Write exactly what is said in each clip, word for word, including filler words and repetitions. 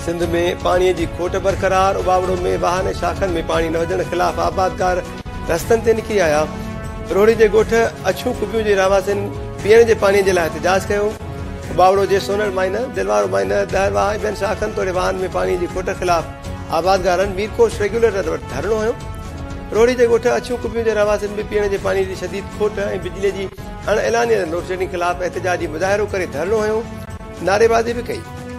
सिंध में पानी की खोट बरकरार। उबावड़ो में वाहन शाखन में पानी न हुजण खिलाफ आबादकार रस्तन ते निकिरी आया। रोहड़ी के गोठ अछू कुबियों के रहवासिन पीअण के पानी के लिए एहतजाज किया। उबावड़ो के सोनल माइनर दिलवारो माइनर दहरवा बेन शाखन तोड़े वाहन में पानी की खोट खिलाफ आबादगारन वीरकोट रेगुलेटर वटि धरणो हुयो। रोहड़ी के गोठ अछू कुबियों के रहवासिन में पीअण के पानी की शदीद खोट और बिजली की अण ऐलानियल लोड शेडिंग खिलाफ एहतजाजी मुजाहिरो करे धरणो हुयो, नारेबाजी भी कई।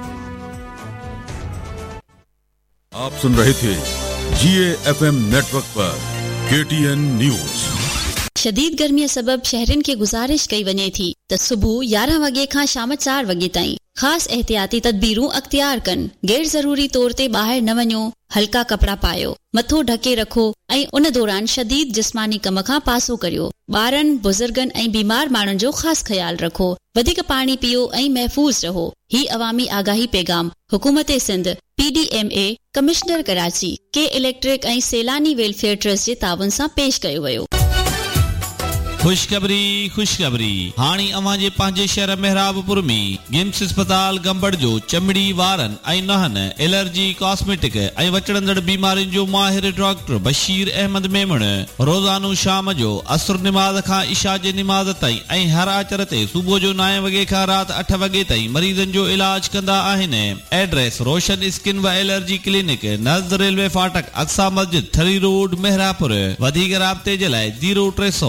आप सुन रहे थे जीए एफएम नेटवर्क पर केटीएन न्यूज। शदीद गर्मी सबब शहरन के गुजारिश कई वने थी त सुबह ग्यारह वगे खां शाम चार वगे ताईं खास एहतियाती तदबीरूं अख्तियार कन। गैर जरूरी तौर ते बाहर न वञो, हल्का कपड़ा पायो, मथो ढके रखो ऐं उन दौरान शदीद जिस्मानी कम खां पासो करियो। ॿारनि बुजुर्गन ऐं बीमार माण्हुनि जो ख़ासि ख्याल रखो। वधीक पानी पियो ऐं महफूज रहो। ही अवामी आगाही पैगाम हुकूमत सिंध, पीडीएमए, कमिश्नर कराची, के इलेक्ट्रिक ऐं सैलानी वेलफेयर ट्रस्ट जे ताउन सां पेश कयो वियो। खुशखबरी खुशखबरी हाणी अवां जे पंहिंजे शहर मेहराबपुर में गिम्स अस्पताल गंबड़ जो चमड़ी वारन ऐं नहन एलर्जी कॉस्मेटिक ऐं वचड़ंदड़ बीमारियुनि जो माहिर डॉक्टर बशीर अहमद मेमण रोज़ानो शाम जो असर निमाज़ खां इशा जे निमाज़ ताईं ऐं हर आचर ते सुबुह जो नव वगे खां राति अठ वगे ताईं मरीज़नि जो इलाज कंदा आहिनि। एड्रेस रोशन स्किन व एलर्जी क्लिनिक नज़द रेलवे फाटक अक्सा मस्जिद थरी रोड मेहरापुर। वधीक राब्ते जे लाइ जीरो टे सौ